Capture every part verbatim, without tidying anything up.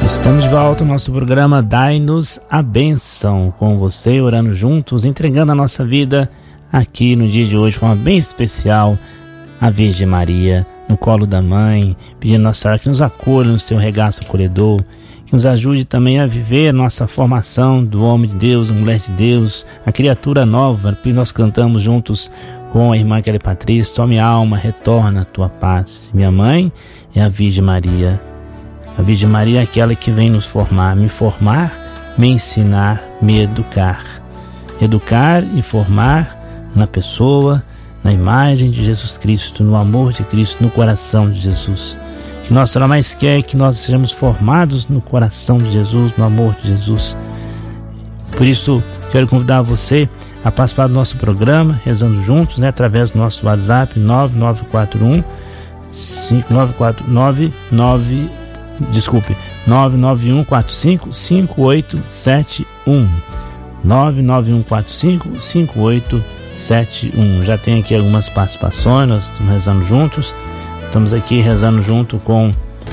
Estamos de volta ao nosso programa Dai-nos a Bênção, com você orando juntos, entregando a nossa vida aqui no dia de hoje de forma bem especial a Virgem Maria no colo da mãe, pedindo a Nossa Senhora que nos acolha no seu regaço acolhedor, que nos ajude também a viver a nossa formação do homem de Deus, a mulher de Deus, a criatura nova, que nós cantamos juntos com a irmã Kelly Patrícia: ó minha alma, retorna a tua paz. Minha mãe é a Virgem Maria. A Virgem Maria é aquela que vem nos formar, me formar, me ensinar, me educar. Educar e formar na pessoa, na imagem de Jesus Cristo, no amor de Cristo, no coração de Jesus. Que Nossa Senhora mais quer que nós sejamos formados no coração de Jesus, no amor de Jesus. Por isso, quero convidar você a participar do nosso programa, rezando juntos, né, através do nosso WhatsApp nove nove quatro um cinco nove quatro nove nove Desculpe, nove nove um quatro cinco cinco oito sete um. nove nove um quatro cinco cinco oito sete um. Já tem aqui algumas participações, nós estamos rezando juntos. Estamos aqui rezando junto com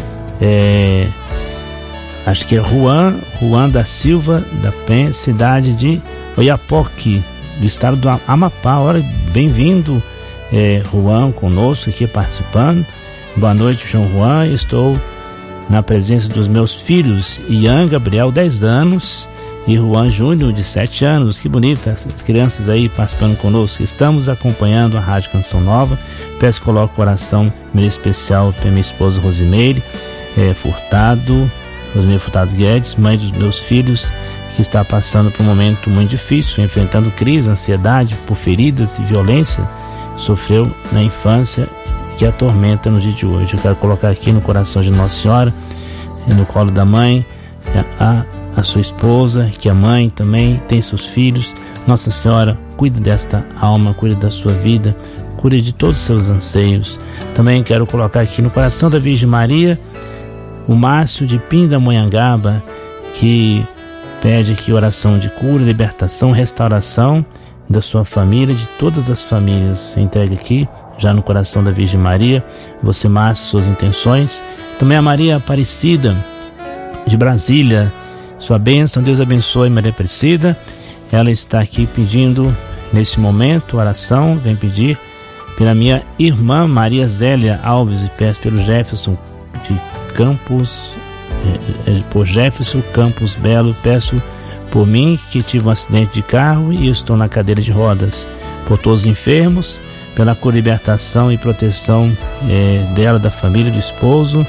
é, acho que é Juan, Juan da Silva, da Penha, cidade de Oiapoque, do estado do Amapá. Olha, bem-vindo, é, Juan, conosco aqui participando. Boa noite, João Juan. Estou na presença dos meus filhos, Ian Gabriel, dez anos, e Juan Júnior, de sete anos. Que bonita, essas crianças aí participando conosco. Estamos acompanhando a Rádio Canção Nova. Peço que coloque o coração meu especial para minha esposa Rosimeire é, Furtado, Rosimeire Furtado Guedes, mãe dos meus filhos, que está passando por um momento muito difícil, enfrentando crise, ansiedade por feridas e violência, sofreu na infância, que atormenta no dia de hoje. Eu quero colocar aqui no coração de Nossa Senhora, no colo da mãe, a, a sua esposa, que a mãe também tem seus filhos. Nossa Senhora, cuide desta alma, cuide da sua vida, cuide de todos os seus anseios. Também quero colocar aqui no coração da Virgem Maria, o Márcio de Pindamonhangaba, que pede aqui oração de cura, libertação, restauração da sua família, de todas as famílias. Entrega aqui já no coração da Virgem Maria, você, Márcio, suas intenções. Também a Maria Aparecida de Brasília, sua bênção. Deus abençoe Maria Aparecida. Ela está aqui pedindo nesse momento oração, vem pedir pela minha irmã Maria Zélia Alves, e peço pelo Jefferson de Campos, por Jefferson Campos Belo. Peço por mim, que tive um acidente de carro e estou na cadeira de rodas, por todos os enfermos, pela cura, libertação e proteção é, dela, da família, do esposo,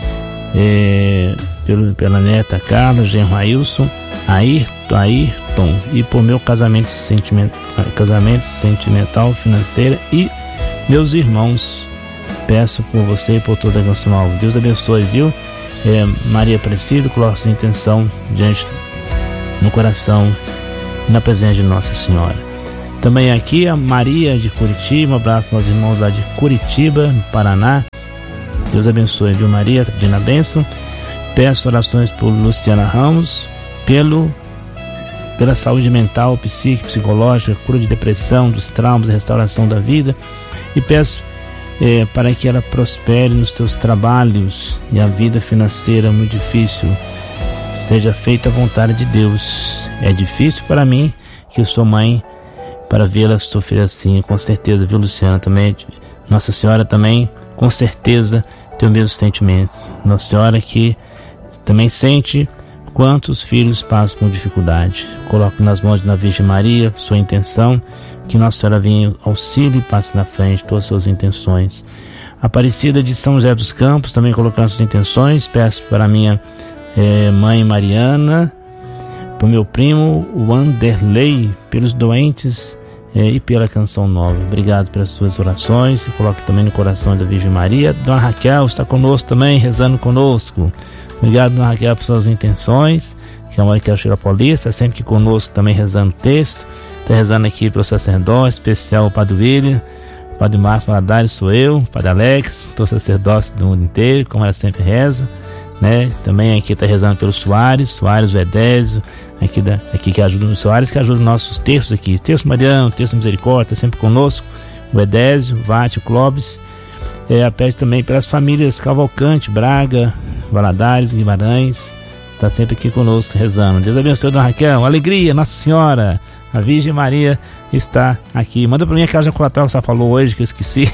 é, pelo, pela neta Carla, genro Ailson, Ayrton, Ayrton, e por meu casamento sentimental, casamento sentimental, financeiro, e meus irmãos. Peço por você e por toda a Canção Nova. Deus abençoe, viu? É, Maria Aparecida, coloque sua intenção diante no coração, na presença de Nossa Senhora. Também aqui a Maria de Curitiba, um abraço aos irmãos lá de Curitiba, no Paraná. Deus abençoe, viu, Maria? Tá pedindo a bênção. Peço orações por Luciana Ramos, pelo, pela saúde mental, psíquica, psicológica, cura de depressão, dos traumas, restauração da vida. E peço é, para que ela prospere nos seus trabalhos e a vida financeira muito difícil. Seja feita a vontade de Deus. É difícil para mim, que eu sou mãe, para vê-la sofrer assim, com certeza, viu, Luciana? Também, Nossa Senhora também, com certeza, tem o mesmo sentimento. Nossa Senhora que também sente quantos filhos passam por dificuldade. Coloco nas mãos da Virgem Maria sua intenção, que Nossa Senhora venha auxílio e passe na frente todas as suas intenções. Aparecida de São José dos Campos, também colocando suas intenções. Peço para a minha é, mãe Mariana, para o meu primo Wanderley, pelos doentes é, e pela Canção Nova. Obrigado pelas suas orações. Se coloque também no coração da Virgem Maria. Dona Raquel está conosco também, rezando conosco. Obrigado, Dona Raquel, por suas intenções. Que é uma Raquel Chirapolista, está sempre aqui conosco também, rezando o texto. Está rezando aqui para o sacerdote especial, o Padre William, o Padre Márcio Valadares, sou eu, o Padre Alex, todo sacerdócio do mundo inteiro, como ela sempre reza, né? Também aqui está rezando pelo Soares, Soares, o Edésio, aqui, da, aqui que ajuda o Soares, que ajuda os nossos textos aqui, texto Mariano, texto Misericórdia, está sempre conosco, o Edésio, o Vate, o Clóvis. É, pede também pelas famílias Cavalcante, Braga, Valadares, Guimarães, está sempre aqui conosco rezando. Deus abençoe, dona Raquel, alegria, Nossa Senhora, a Virgem Maria está aqui. Manda para mim aquela jaculatória que você falou hoje, que eu esqueci.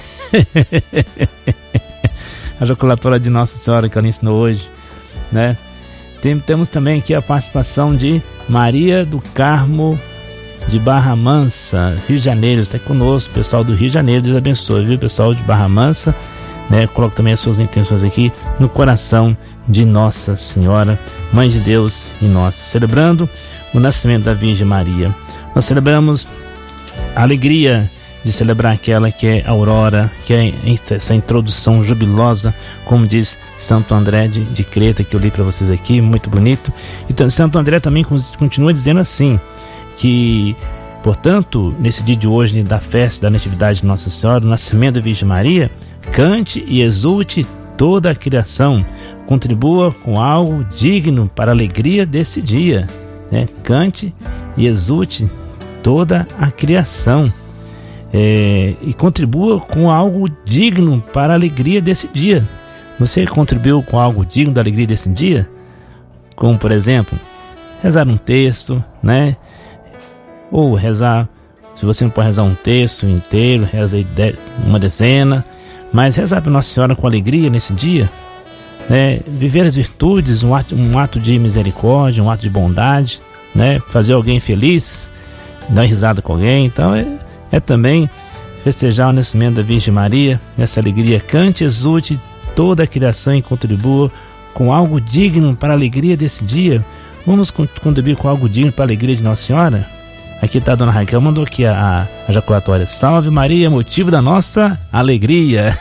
A jaculatória de Nossa Senhora que ela ensinou hoje, né? Tem, temos também aqui a participação de Maria do Carmo de Barra Mansa, Rio de Janeiro, está conosco, pessoal do Rio de Janeiro. Deus abençoe, viu, pessoal de Barra Mansa, né? Coloque também as suas intenções aqui no coração de Nossa Senhora, Mãe de Deus e nossa, celebrando o nascimento da Virgem Maria. Nós celebramos a alegria de celebrar aquela que é a aurora, que é essa introdução jubilosa, como diz Santo André de, de Creta, que eu li para vocês aqui, muito bonito. Então Santo André também continua dizendo assim, que, portanto, nesse dia de hoje, da festa da Natividade de Nossa Senhora, do nascimento da Virgem Maria, cante e exulte toda a criação, contribua com algo digno para a alegria desse dia, né? Cante e exulte toda a criação, é, e contribua com algo digno para a alegria desse dia. Você contribuiu com algo digno da alegria desse dia? Como, por exemplo, rezar um texto, né? Ou rezar, se você não pode rezar um texto inteiro, reza uma dezena, mas rezar para Nossa Senhora com alegria nesse dia, né? Viver as virtudes, um ato, um ato de misericórdia, um ato de bondade, né? Fazer alguém feliz, dar risada com alguém. Então é, é também festejar o nascimento da Virgem Maria, nessa alegria. Cante, exulte toda a criação e contribua com algo digno para a alegria desse dia. Vamos contribuir com algo digno para a alegria de Nossa Senhora? Aqui está a dona Raquel, mandou aqui a, a jaculatória. Salve Maria, motivo da nossa alegria.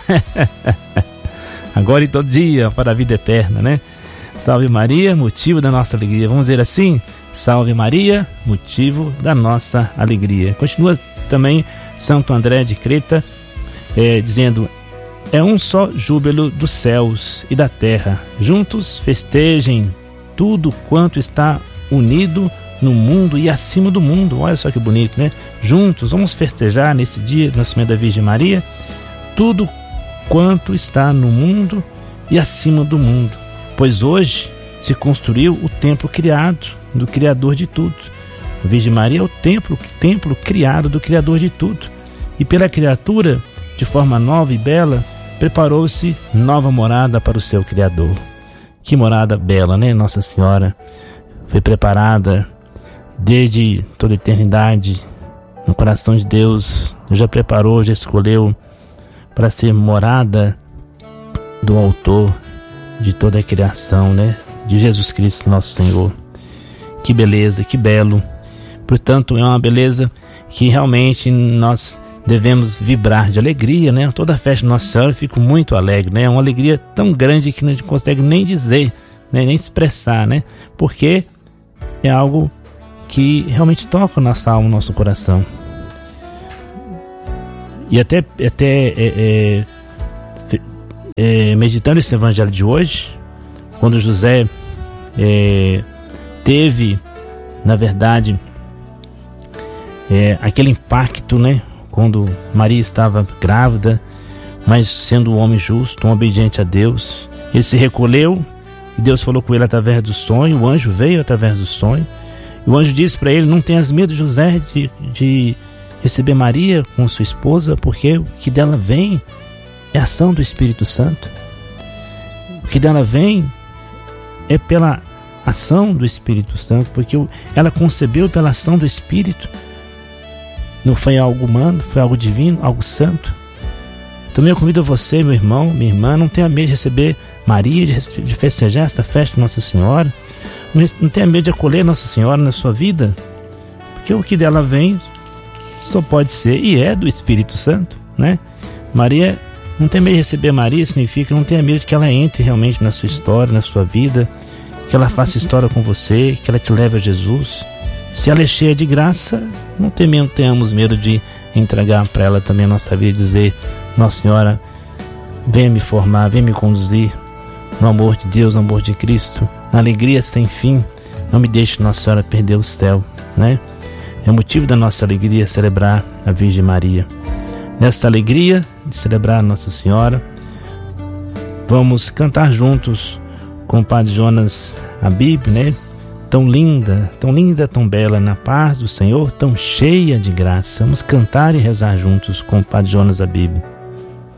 Agora e todo dia, para a vida eterna, né? Salve Maria, motivo da nossa alegria. Vamos dizer assim? Salve Maria, motivo da nossa alegria. Continua também Santo André de Creta, é, dizendo: é um só júbilo dos céus e da terra. Juntos festejem tudo quanto está unido no mundo e acima do mundo. Olha só que bonito, né? Juntos vamos festejar nesse dia do nascimento da Virgem Maria tudo quanto está no mundo e acima do mundo, pois hoje se construiu o templo criado do Criador de tudo. A Virgem Maria é o templo, templo criado do Criador de tudo, e pela criatura, de forma nova e bela, preparou-se nova morada para o seu Criador. Que morada bela, né? Nossa Senhora foi preparada desde toda a eternidade no coração de Deus. Deus já preparou, já escolheu para ser morada do autor de toda a criação, né? De Jesus Cristo, nosso Senhor. Que beleza, que belo. Portanto, é uma beleza que realmente nós devemos vibrar de alegria, né? Toda a festa de Nossa Senhora eu fico muito alegre, né? É uma alegria tão grande que não consegue nem dizer, né? Nem expressar, né? Porque é algo que realmente toca a nossa alma, o nosso coração. E até, até é, é, é, meditando esse evangelho de hoje, quando José é, teve, na verdade, é, aquele impacto, né? Quando Maria estava grávida, mas sendo um homem justo, um obediente a Deus, ele se recolheu e Deus falou com ele através do sonho. O anjo veio através do sonho. O anjo disse para ele: não tenhas medo, José, de, de receber Maria como sua esposa, porque o que dela vem é a ação do Espírito Santo. O que dela vem é pela ação do Espírito Santo, porque ela concebeu pela ação do Espírito. Não foi algo humano, foi algo divino, algo santo. Também eu convido você, meu irmão, minha irmã, não tenha medo de receber Maria, de, de festejar esta festa de Nossa Senhora. Não tenha medo de acolher Nossa Senhora na sua vida, porque o que dela vem só pode ser e é do Espírito Santo, né? Maria, não tenha medo de receber Maria significa não tenha medo de que ela entre realmente na sua história, na sua vida, que ela faça história com você, que ela te leve a Jesus. Se ela é cheia de graça, não tenhamos medo de entregar para ela também a nossa vida e dizer: Nossa Senhora, venha me formar, venha me conduzir no amor de Deus, no amor de Cristo, na alegria sem fim. Não me deixe, Nossa Senhora, perder o céu, né? É motivo da nossa alegria celebrar a Virgem Maria. Nesta alegria de celebrar Nossa Senhora, vamos cantar juntos com o Padre Jonas Habib, né? Tão linda, tão linda, tão bela, na paz do Senhor, tão cheia de graça. Vamos cantar e rezar juntos com o Padre Jonas Habib.